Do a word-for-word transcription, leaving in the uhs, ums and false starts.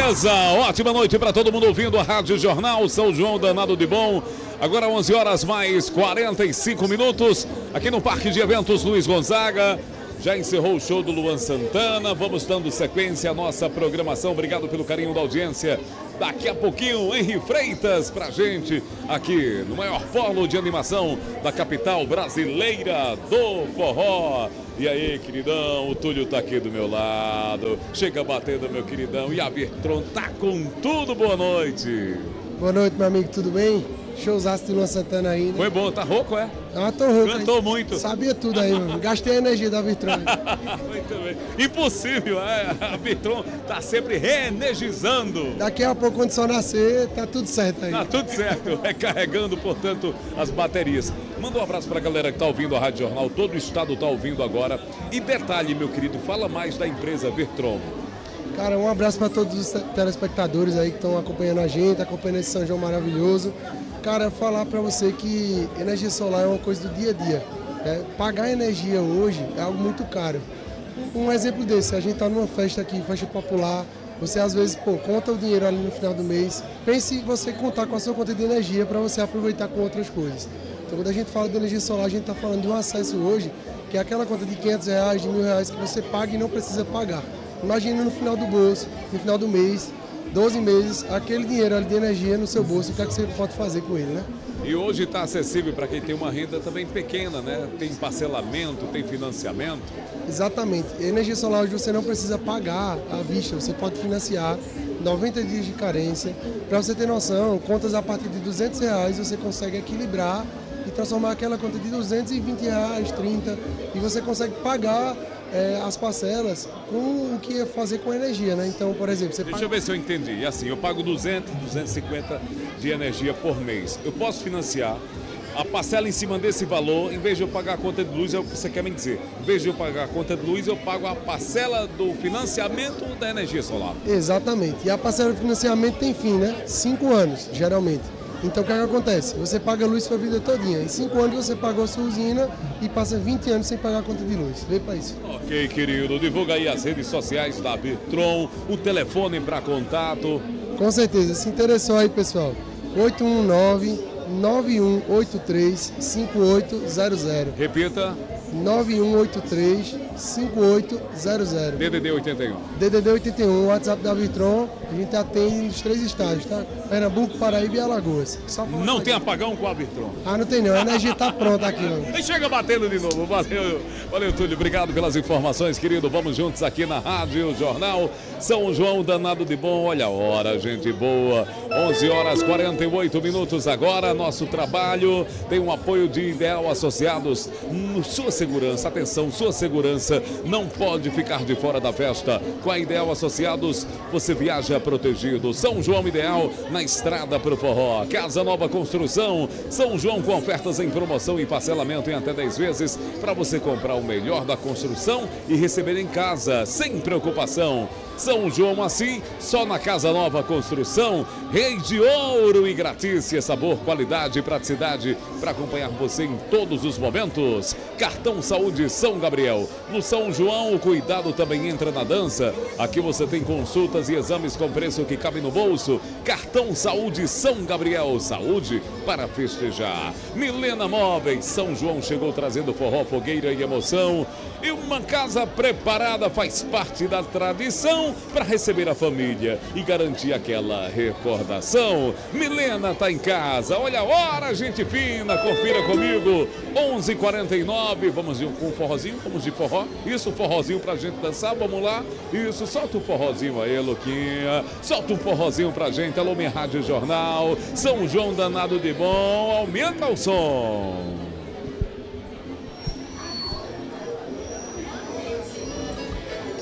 beleza? Ótima noite para todo mundo ouvindo a Rádio Jornal São João Danado de Bom. Agora onze horas mais quarenta e cinco minutos, aqui no Parque de Eventos Luiz Gonzaga. Já encerrou o show do Luan Santana, vamos dando sequência à nossa programação. Obrigado pelo carinho da audiência. Daqui a pouquinho, Henri Freitas pra gente, aqui no maior polo de animação da capital brasileira do forró. E aí, queridão, o Túlio tá aqui do meu lado. Chega batendo, meu queridão. E a Virtron tá com tudo, boa noite. Boa noite, meu amigo, tudo bem? Showzaço de Luan Santana aí, né? Foi bom, tá rouco, é? Ah, tô rouco. Cantou aí. muito. Sabia tudo aí, mano. Gastei a energia da Virtron. Muito bem. Impossível, é? A Virtron tá sempre reenergizando. Daqui a pouco, quando só nascer, tá tudo certo aí. Tá tudo certo, recarregando, portanto, as baterias. Manda um abraço pra galera que tá ouvindo a Rádio Jornal, todo o estado tá ouvindo agora. E detalhe, meu querido, fala mais da empresa Virtron. Cara, um abraço para todos os telespectadores aí que estão acompanhando a gente, acompanhando esse São João maravilhoso. Cara, falar para você que energia solar é uma coisa do dia a dia. Né? Pagar energia hoje é algo muito caro. Um exemplo desse, a gente está numa festa aqui, festa popular, você às vezes pô, conta o dinheiro ali no final do mês. Pense em você contar com a sua conta de energia para você aproveitar com outras coisas. Então quando a gente fala de energia solar, a gente está falando de um acesso hoje, que é aquela conta de quinhentos reais, de mil reais que você paga e não precisa pagar. Imagina no final do bolso, no final do mês, doze meses, aquele dinheiro ali de energia no seu bolso, o que é que você pode fazer com ele, né? E hoje está acessível para quem tem uma renda também pequena, né? Tem parcelamento, tem financiamento. Exatamente. Energia solar hoje você não precisa pagar à vista, você pode financiar noventa dias de carência. Para você ter noção, contas a partir de duzentos reais você consegue equilibrar e transformar aquela conta de duzentos e vinte reais, trinta, e você consegue pagar É, as parcelas com o que ia fazer com a energia, né? Então, por exemplo, você Deixa paga... eu ver se eu entendi. E assim, eu pago duzentos, duzentos e cinquenta de energia por mês. Eu posso financiar a parcela em cima desse valor, em vez de eu pagar a conta de luz, é o que você quer me dizer. Em vez de eu pagar a conta de luz, eu pago a parcela do financiamento da energia solar. Exatamente. E a parcela de financiamento tem fim, né? Cinco anos, geralmente. Então o que, é que acontece? Você paga a luz sua vida todinha. Em cinco anos você pagou a sua usina e passa vinte anos sem pagar a conta de luz. Vê para isso. Ok, querido. Divulga aí as redes sociais da Virtron, o telefone para contato. Com certeza. Se interessou aí, pessoal. oito um nove, nove um oito três, cinco oito zero zero. Repita. nove um oito três, cinco oito zero zero. D D D oitenta e um. D D D oitenta e um, WhatsApp da Virtron, a gente atende nos três estágios, tá? Pernambuco, Paraíba e Alagoas. Só não tem apagão com a Virtron. Ah, não tem não, a energia tá pronta aqui, mano. E chega batendo de novo, valeu, valeu Túlio, obrigado pelas informações, querido, vamos juntos aqui na Rádio Jornal São João Danado de Bom, olha a hora, gente boa, onze horas e quarenta e oito minutos agora, nosso trabalho tem um apoio de Ideal Associados, sua segurança, atenção, sua segurança não pode ficar de fora da festa, com a Ideal Associados você viaja protegido, São João Ideal na estrada pro forró, Casa Nova Construção, São João com ofertas em promoção e parcelamento em até dez vezes para você comprar o melhor da construção e receber em casa, sem preocupação. São João assim, só na Casa Nova Construção, Rei de Ouro e gratícia, sabor, qualidade e praticidade para acompanhar você em todos os momentos. Cartão Saúde São Gabriel, no São João o cuidado também entra na dança, aqui você tem consultas e exames com preço que cabe no bolso. Cartão Saúde São Gabriel, saúde para festejar. Milena Móveis, São João chegou trazendo forró, fogueira e emoção, e uma casa preparada faz parte da tradição para receber a família e garantir aquela recordação. Milena tá em casa, olha a hora, gente fina, confira comigo, onze e quarenta e nove, vamos com um forrozinho, vamos de forró, isso, forrozinho pra gente dançar, vamos lá, isso, solta o um forrozinho aí, Luquinha, solta um forrozinho pra gente, alô minha Rádio Jornal, São João Danado de Bom, aumenta o som.